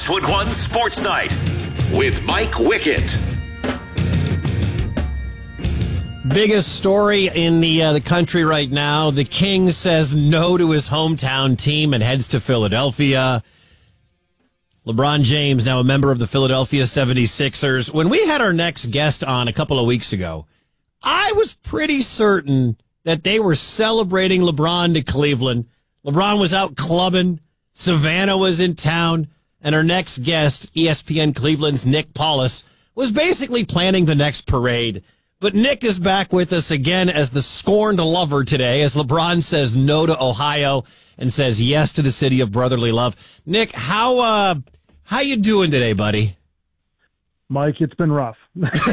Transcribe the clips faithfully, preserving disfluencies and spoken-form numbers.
Westwood One Sports Night with Mike Wickett. Biggest story in the uh, the country right now. The King says no to his hometown team and heads to Philadelphia. LeBron James, now a member of the Philadelphia seventy-sixers. When we had our next guest on a couple of weeks ago, I was pretty certain that they were celebrating LeBron to Cleveland. LeBron was out clubbing. Savannah was in town. And our next guest, E S P N Cleveland's Nick Paulus, was basically planning the next parade. But Nick is back with us again as the scorned lover today, as LeBron says no to Ohio and says yes to the city of brotherly love. Nick, how uh, how you doing today, buddy? Mike, it's been rough.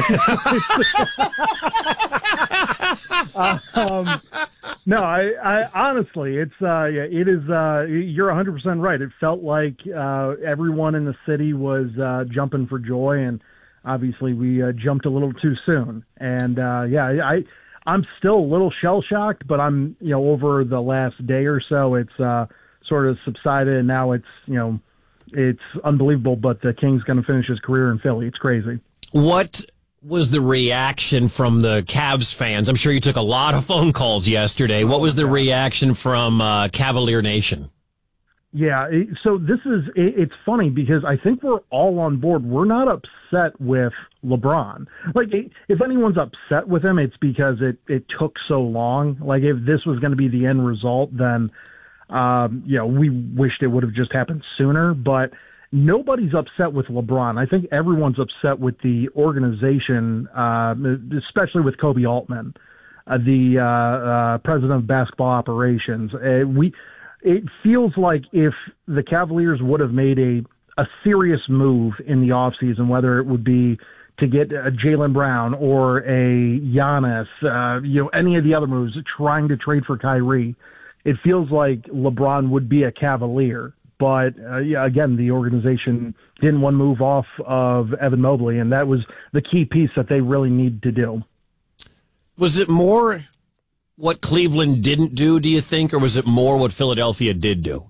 uh, um, no, I, I honestly, it's uh, yeah, it is. Uh, you're one hundred percent right. It felt like uh, everyone in the city was uh, jumping for joy, and obviously we uh, jumped a little too soon. And uh, yeah, I, I'm still a little shell shocked, but I'm you know over the last day or so, it's uh, sort of subsided, and now it's you know. It's unbelievable, but the King's going to finish his career in Philly. It's crazy. What was the reaction from the Cavs fans? I'm sure you took a lot of phone calls yesterday. What was the reaction from uh, Cavalier Nation? Yeah, so this is, it's funny because I think we're all on board. We're not upset with LeBron. Like, if anyone's upset with him, it's because it, it took so long. Like, if this was going to be the end result, then Um, you know, we wished it would have just happened sooner, but nobody's upset with LeBron. I think everyone's upset with the organization, uh, especially with Kobe Altman, uh, the uh, uh, president of basketball operations. Uh, we, it feels like if the Cavaliers would have made a, a serious move in the offseason, whether it would be to get a Jaylen Brown or a Giannis, uh, you know, any of the other moves, trying to trade for Kyrie, it feels like LeBron would be a Cavalier. But, uh, yeah, again, the organization didn't want to move off of Evan Mobley, and that was the key piece that they really need to do. Was it more what Cleveland didn't do, do you think, or was it more what Philadelphia did do?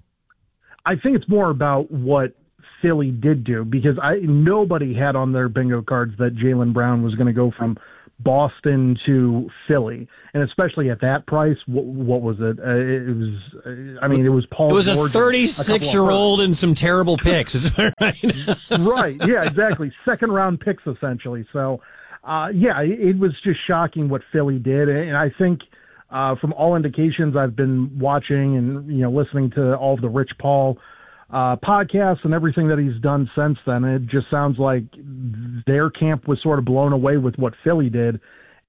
I think it's more about what Philly did do, because I nobody had on their bingo cards that Jaylen Brown was going to go from Boston to Philly, and especially at that price, what, what was it? Uh, it was, uh, I mean, it was Paul. It was George, a thirty-six-year-old and some terrible picks, is that right? Right? Yeah, exactly. Second-round picks, essentially. So, uh, yeah, it, it was just shocking what Philly did, and I think, uh, from all indications, I've been watching and you know listening to all of the Rich Paul Uh, podcasts and everything that he's done since then. It just sounds like their camp was sort of blown away with what Philly did.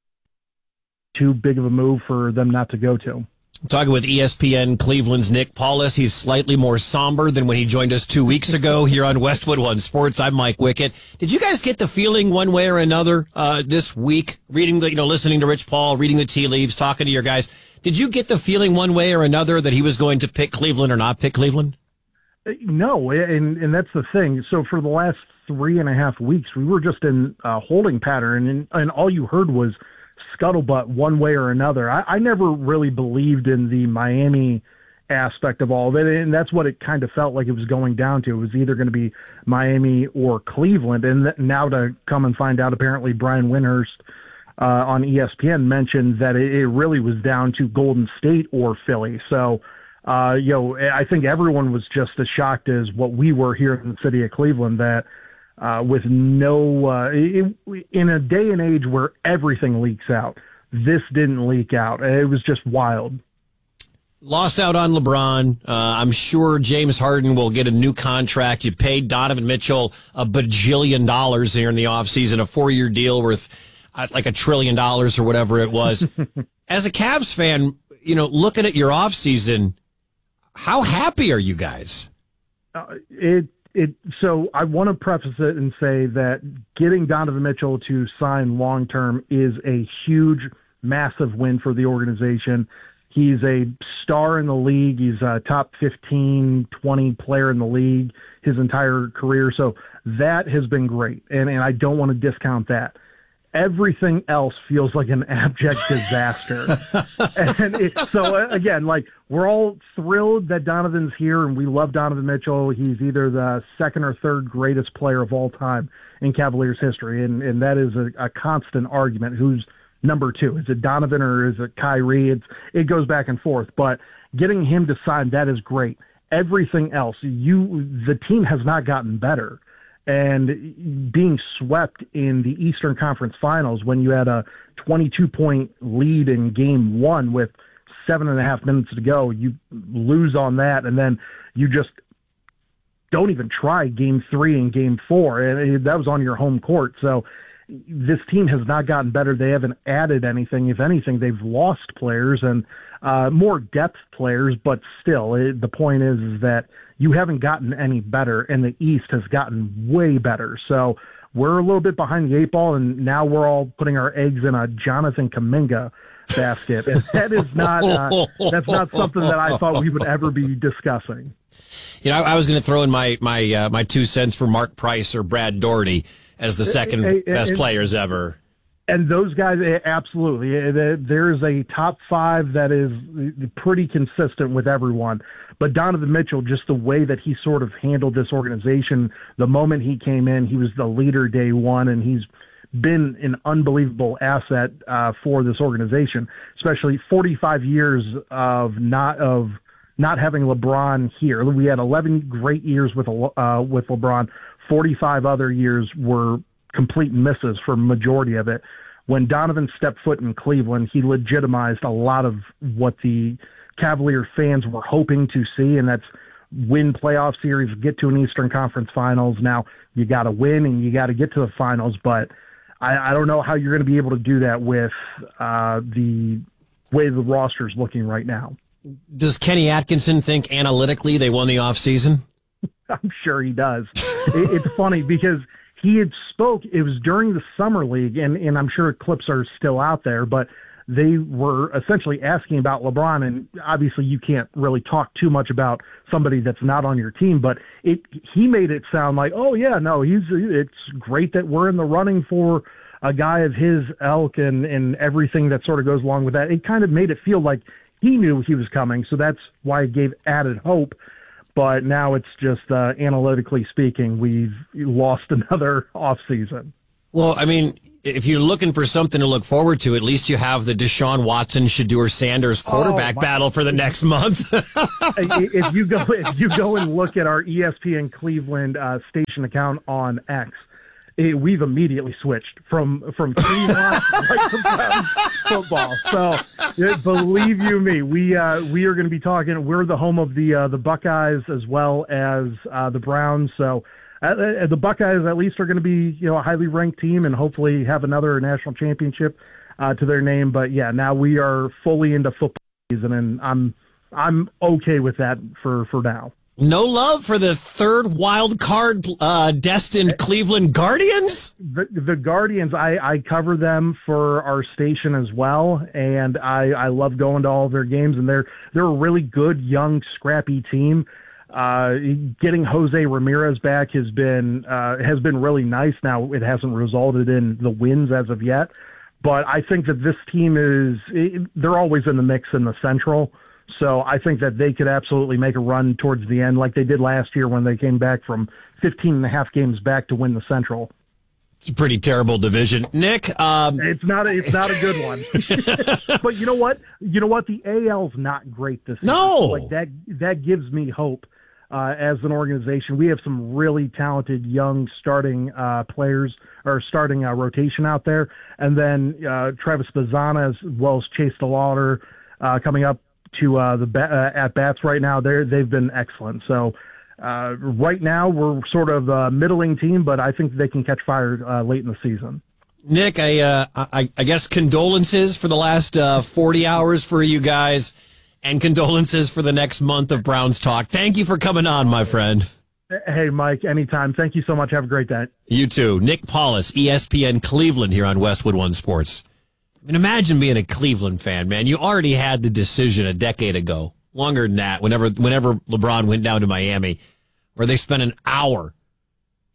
Too big of a move for them not to go to. I'm talking with E S P N Cleveland's Nick Paulus. He's slightly more somber than when he joined us two weeks ago here on Westwood One Sports. I'm Mike Wickett. Did you guys get the feeling one way or another uh, this week, reading the, you know, listening to Rich Paul, reading the tea leaves, talking to your guys? Did you get the feeling one way or another that he was going to pick Cleveland or not pick Cleveland? No, and and that's the thing. So for the last three and a half weeks, we were just in a holding pattern, and and all you heard was scuttlebutt one way or another. I, I never really believed in the Miami aspect of all of it, and that's what it kind of felt like it was going down to. It was either going to be Miami or Cleveland, and th- now to come and find out, apparently Brian Windhorst uh, on E S P N mentioned that it, it really was down to Golden State or Philly. So. Uh, you know, I think everyone was just as shocked as what we were here in the city of Cleveland that uh, with no, uh, it, in a day and age where everything leaks out, this didn't leak out. It was just wild. Lost out on LeBron. Uh, I'm sure James Harden will get a new contract. You paid Donovan Mitchell a bajillion dollars here in the offseason, a four-year deal worth uh, like a trillion dollars or whatever it was. As a Cavs fan, you know, looking at your offseason, how happy are you guys? Uh, it it so I want to preface it and say that getting Donovan Mitchell to sign long term is a huge, massive win for the organization. He's a star in the league. He's a top fifteen, twenty player in the league his entire career. So that has been great, and and I don't want to discount that. everything else feels like an abject disaster. And it, so, uh, again, like, we're all thrilled that Donovan's here, and we love Donovan Mitchell. He's either the second or third greatest player of all time in Cavaliers history, and, and that is a, a constant argument. Who's number two? Is it Donovan or is it Kyrie? It's, it goes back and forth. But getting him to sign, that is great. Everything else, you the team has not gotten better. And being swept in the Eastern Conference Finals when you had a twenty-two point lead in game one with seven and a half minutes to go, you lose on that, and then you just don't even try game three and game four. And that was on your home court. So this team has not gotten better. They haven't added anything. If anything, they've lost players and uh, more depth players, but still, it, the point is, is that you haven't gotten any better, and the East has gotten way better. So we're a little bit behind the eight ball, and now we're all putting our eggs in a Jonathan Kuminga basket. And that is not uh, that's not something that I thought we would ever be discussing. You know, I, I was going to throw in my my uh, my two cents for Mark Price or Brad Daugherty as the second uh, uh, best uh, players ever. And those guys, absolutely. There's a top five that is pretty consistent with everyone. But Donovan Mitchell, just the way that he sort of handled this organization, the moment he came in, he was the leader day one, and he's been an unbelievable asset uh, for this organization, especially forty-five years of not of not having LeBron here. We had eleven great years with uh, with LeBron. forty-five other years were complete misses for majority of it. When Donovan stepped foot in Cleveland, he legitimized a lot of what the Cavalier fans were hoping to see, and that's win playoff series, get to an Eastern Conference Finals. Now, you got to win and you got to get to the finals, but I, I don't know how you're going to be able to do that with uh, the way the roster's looking right now. Does Kenny Atkinson think analytically they won the offseason? I'm sure he does. it, it's funny because he had spoke, it was during the summer league, and, and I'm sure clips are still out there, but they were essentially asking about LeBron, and obviously you can't really talk too much about somebody that's not on your team, but it he made it sound like, oh yeah, no, he's it's great that we're in the running for a guy of his ilk and, and everything that sort of goes along with that. It kind of made it feel like he knew he was coming, so that's why it gave added hope. But now it's just uh, analytically speaking, we've lost another offseason. Well, I mean, if you're looking for something to look forward to, at least you have the Deshaun Watson, Shedeur Sanders quarterback oh, battle for the next month. if you go, if you go and look at our E S P N Cleveland uh, station account on X, it, we've immediately switched from from quinoa right to Browns football. So uh, believe you me, we uh, we are going to be talking. We're the home of the uh, the Buckeyes as well as uh, the Browns. So. Uh, the Buckeyes at least are going to be, you know, a highly ranked team and hopefully have another national championship uh, to their name. But yeah, now we are fully into football season, and I'm I'm okay with that for, for now. No love for the third wild card uh, destined Cleveland Guardians? The, the Guardians, I, I cover them for our station as well, and I, I love going to all of their games, and they're they're a really good, young, scrappy team. Uh, getting Jose Ramirez back has been uh, has been really nice. Now it hasn't resulted in the wins as of yet, but I think that this team is it, they're always in the mix in the Central. So I think that they could absolutely make a run towards the end, like they did last year when they came back from fifteen and a half games back to win the Central. It's a pretty terrible division, Nick. Um... It's not a, it's not a good one. But you know what? You know what? The A L's not great this year. No, like that that gives me hope. Uh, as an organization, we have some really talented young starting uh, players or starting uh, rotation out there. And then uh, Travis Bazana as well as Chase DeLauder uh, coming up to uh, the ba- uh, at-bats right now. They're, they've been excellent. So uh, right now we're sort of a middling team, but I think they can catch fire uh, late in the season. Nick, I, uh, I, I guess condolences for the last uh, forty hours for you guys. And condolences for the next month of Browns talk. Thank you for coming on, my friend. Hey, Mike, anytime. Thank you so much. Have a great day. You too. Nick Paulus, E S P N Cleveland here on Westwood One Sports. I mean, imagine being a Cleveland fan, man. You already had the decision a decade ago, longer than that, whenever whenever LeBron went down to Miami, where they spent an hour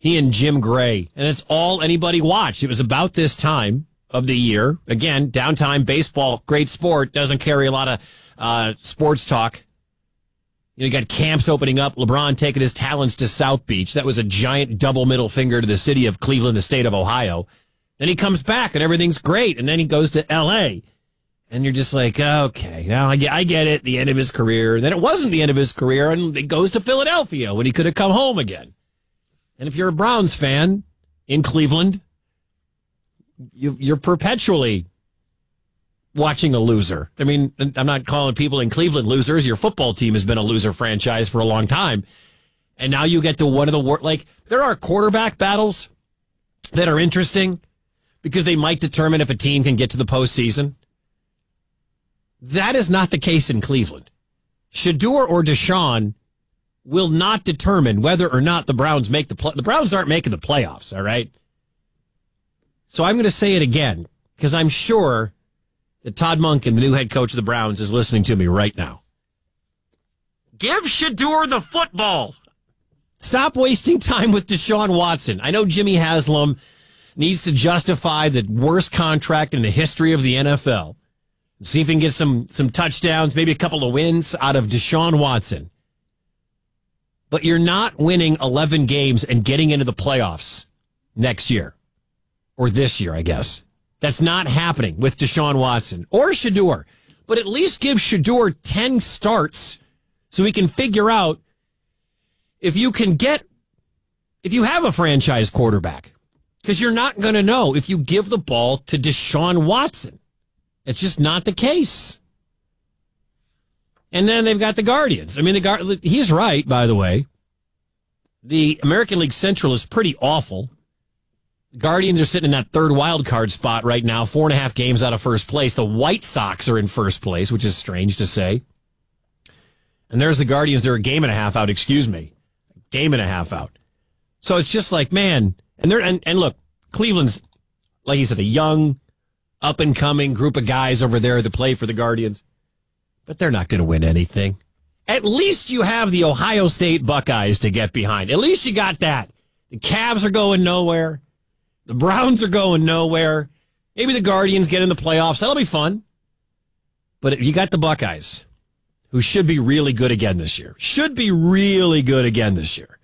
He and Jim Gray. And it's all anybody watched. It was about this time of the year. Again, downtime, baseball, great sport, doesn't carry a lot of uh, sports talk. You know, you got camps opening up, LeBron taking his talents to South Beach. That was a giant double middle finger to the city of Cleveland, the state of Ohio. Then he comes back and everything's great. And then he goes to L A. And you're just like, okay, now I get, I get it, the end of his career. Then it wasn't the end of his career, and it goes to Philadelphia when he could have come home again. And if you're a Browns fan in Cleveland, you, you're perpetually watching a loser. I mean, I'm not calling people in Cleveland losers. Your football team has been a loser franchise for a long time. And now you get to one of the worst. Like, there are quarterback battles that are interesting because they might determine if a team can get to the postseason. That is not the case in Cleveland. Shedeur or Deshaun will not determine whether or not the Browns make the play. The Browns aren't making the playoffs, all right? So I'm going to say it again because I'm sure that Todd Monken, the new head coach of the Browns, is listening to me right now. Give Shedeur the football. Stop wasting time with Deshaun Watson. I know Jimmy Haslam needs to justify the worst contract in the history of the N F L. See if he can get some, some touchdowns, maybe a couple of wins out of Deshaun Watson. But you're not winning eleven games and getting into the playoffs next year. Or this year, I guess. That's not happening with Deshaun Watson or Shedeur. But at least give Shedeur ten starts so we can figure out if you can get, if you have a franchise quarterback. Because you're not going to know if you give the ball to Deshaun Watson. It's just not the case. And then they've got the Guardians. I mean, the Guard- he's right, by the way. The American League Central is pretty awful. The Guardians are sitting in that third wild card spot right now, four and a half games out of first place. The White Sox are in first place, which is strange to say. And there's the Guardians. They're a game and a half out, excuse me. Game and a half out. So it's just like, man. And they're and, and look, Cleveland's, like you said, a young, up-and-coming group of guys over there that play for the Guardians. But they're not going to win anything. At least you have the Ohio State Buckeyes to get behind. At least you got that. The Cavs are going nowhere. The Browns are going nowhere. Maybe the Guardians get in the playoffs. That'll be fun. But you got the Buckeyes, who should be really good again this year. Should be really good again this year.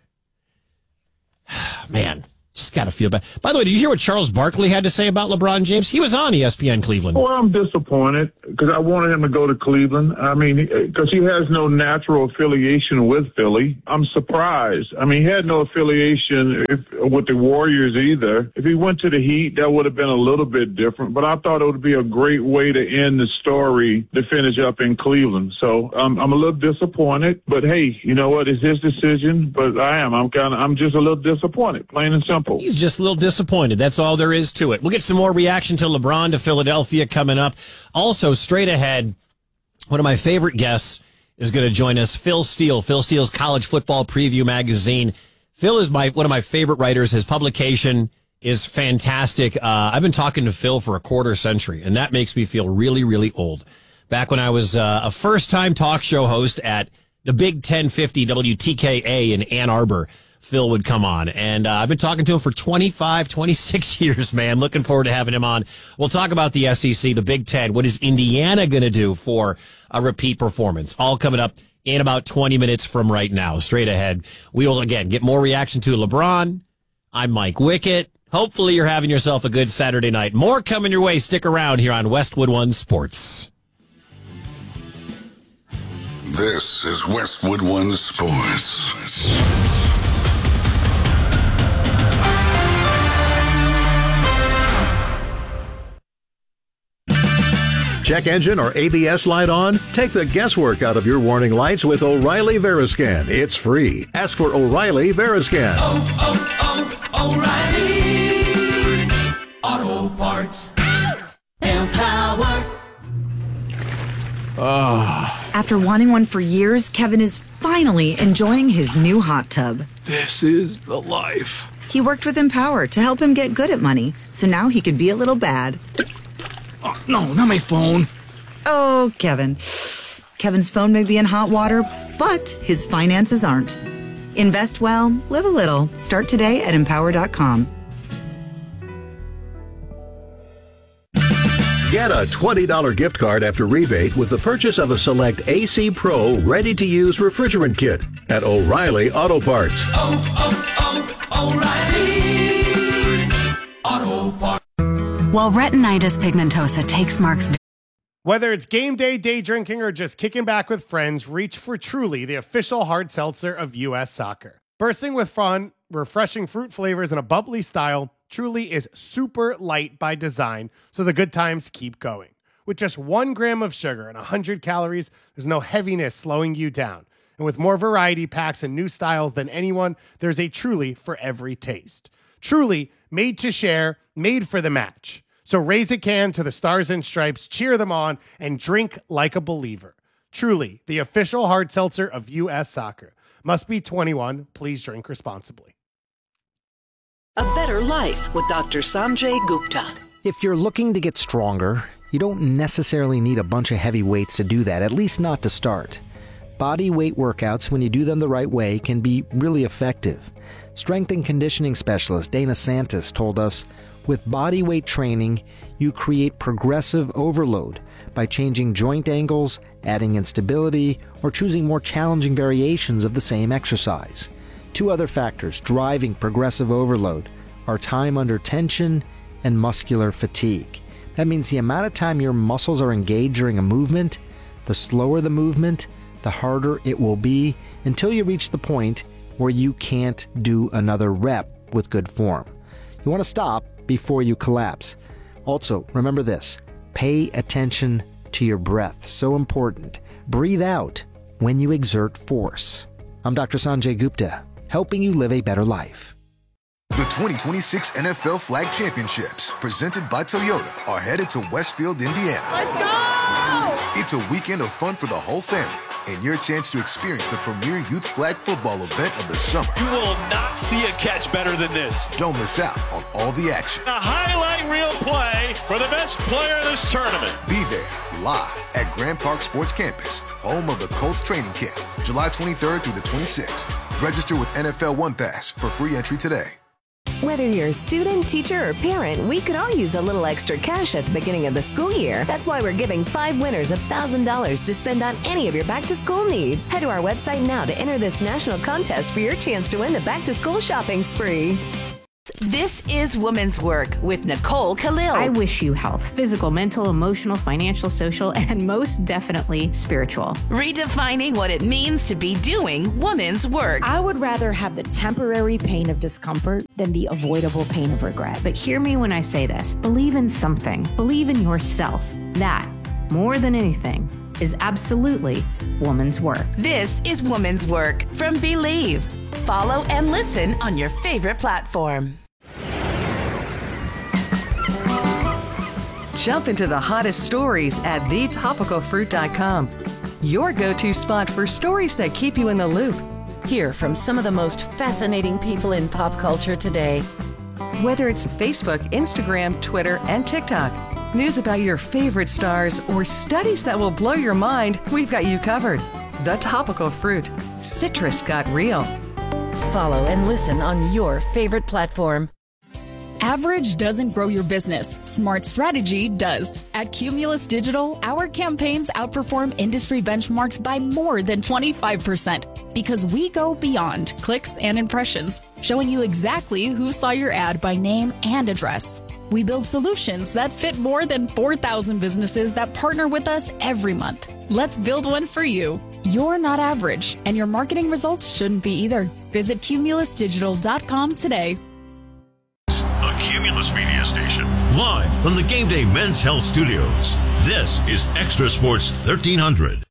Man. Just got to feel bad. By the way, did you hear what Charles Barkley had to say about LeBron James? He was on E S P N Cleveland. Well, I'm disappointed because I wanted him to go to Cleveland. I mean, because he has no natural affiliation with Philly. I'm surprised. I mean, he had no affiliation if, with the Warriors either. If he went to the Heat, that would have been a little bit different. But I thought it would be a great way to end the story to finish up in Cleveland. So um, I'm a little disappointed. But hey, you know what? It's his decision. But I am. I'm kind of. I'm just a little disappointed, plain and simple. He's just a little disappointed. That's all there is to it. We'll get some more reaction to LeBron to Philadelphia coming up. Also, straight ahead, one of my favorite guests is going to join us, Phil Steele. Phil Steele's College Football Preview magazine. Phil is my one of my favorite writers. His publication is fantastic. Uh, I've been talking to Phil for a quarter century, and that makes me feel really, really old. Back when I was uh, a first-time talk show host at the Big ten fifty W T K A in Ann Arbor, Phil would come on. And uh, I've been talking to him for twenty-five, twenty-six years, man. Looking forward to having him on. We'll talk about the S E C, the Big Ten. What is Indiana going to do for a repeat performance? All coming up in about twenty minutes from right now. Straight ahead, we will, again, get more reaction to LeBron. I'm Mike Wickett. Hopefully you're having yourself a good Saturday night. More coming your way. Stick around here on Westwood One Sports. This is Westwood One Sports. Check engine or A B S light on? Take the guesswork out of your warning lights with O'Reilly Veriscan. It's free. Ask for O'Reilly Veriscan. Oh, oh, oh, O'Reilly Auto Parts. Empower. Oh. After wanting one for years, Kevin is finally enjoying his new hot tub. This is the life. He worked with Empower to help him get good at money, so now he could be a little bad. Oh, no, not my phone. Oh, Kevin. Kevin's phone may be in hot water, but his finances aren't. Invest well, live a little. Start today at empower dot com. Get a twenty dollars gift card after rebate with the purchase of a select A C Pro ready-to-use refrigerant kit at O'Reilly Auto Parts. Oh, oh, oh, O'Reilly Auto Parts. While retinitis pigmentosa takes Mark's... Whether it's game day, day drinking, or just kicking back with friends, reach for Truly, the official hard seltzer of U S Soccer. Bursting with fun, refreshing fruit flavors, and a bubbly style, Truly is super light by design, so the good times keep going. With just one gram of sugar and one hundred calories, there's no heaviness slowing you down. And with more variety packs and new styles than anyone, there's a Truly for every taste. Truly, made to share, made for the match. So raise a can to the Stars and Stripes, cheer them on, and drink like a believer. Truly, the official hard seltzer of U S Soccer. Must be twenty-one. Please drink responsibly. A better life with Doctor Sanjay Gupta. If you're looking to get stronger, you don't necessarily need a bunch of heavy weights to do that, at least not to start. Body weight workouts, when you do them the right way, can be really effective. Strength and conditioning specialist Dana Santis told us, with body weight training, you create progressive overload by changing joint angles, adding instability, or choosing more challenging variations of the same exercise. Two other factors driving progressive overload are time under tension and muscular fatigue. That means the amount of time your muscles are engaged during a movement, the slower the movement, the harder it will be until you reach the point where you can't do another rep with good form. You want to stop before you collapse. Also, remember this, pay attention to your breath. So important. Breathe out when you exert force. I'm Doctor Sanjay Gupta, helping you live a better life. The twenty twenty-six N F L Flag Championships, presented by Toyota, are headed to Westfield, Indiana. Let's go! It's a weekend of fun for the whole family, and your chance to experience the premier youth flag football event of the summer. You will not see a catch better than this. Don't miss out on all the action. A highlight reel play for the best player in this tournament. Be there live at Grand Park Sports Campus, home of the Colts training camp, July twenty-third through the twenty-sixth. Register with N F L One Pass for free entry today. Whether you're a student, teacher, or parent, we could all use a little extra cash at the beginning of the school year. That's why we're giving five winners one thousand dollars to spend on any of your back-to-school needs. Head to our website now to enter this national contest for your chance to win the back-to-school shopping spree. This is Woman's Work with Nicole Khalil. I wish you health, physical, mental, emotional, financial, social, and most definitely spiritual. Redefining what it means to be doing woman's work. I would rather have the temporary pain of discomfort than the avoidable pain of regret. But hear me when I say this. Believe in something. Believe in yourself. That, more than anything, is absolutely woman's work. This is Woman's Work from Believe. Follow and listen on your favorite platform. Jump into the hottest stories at the topical fruit dot com. Your go-to spot for stories that keep you in the loop. Hear from some of the most fascinating people in pop culture today. Whether it's Facebook, Instagram, Twitter, and TikTok, news about your favorite stars, or studies that will blow your mind, we've got you covered. The Topical Fruit. Citrus got real. Follow and listen on your favorite platform. Average doesn't grow your business. Smart strategy does. At Cumulus Digital, our campaigns outperform industry benchmarks by more than twenty-five percent because we go beyond clicks and impressions, showing you exactly who saw your ad by name and address. We build solutions that fit more than four thousand businesses that partner with us every month. Let's build one for you. You're not average, and your marketing results shouldn't be either. Visit cumulus digital dot com today. A Cumulus Media Station, live from the Game Day Men's Health Studios. This is Extra Sports thirteen hundred.